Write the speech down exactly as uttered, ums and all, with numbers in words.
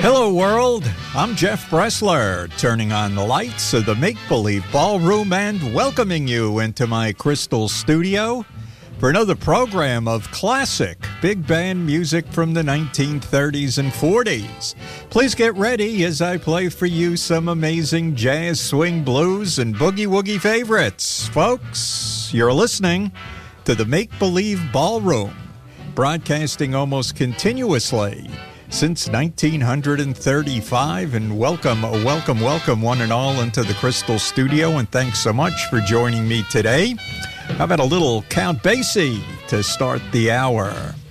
Hello, world. I'm Jeff Bressler, turning on the lights of the Make Believe Ballroom and welcoming you into my crystal studio for another program of classic big band music from the nineteen thirties and forties. Please get ready as I play for you some amazing jazz, swing, blues, and boogie-woogie favorites. Folks, you're listening to the Make Believe Ballroom, broadcasting almost continuously since nineteen thirty-five, and welcome, welcome, welcome one and all into the Crystal Studio, and thanks so much for joining me today. How about a little Count Basie to start the hour?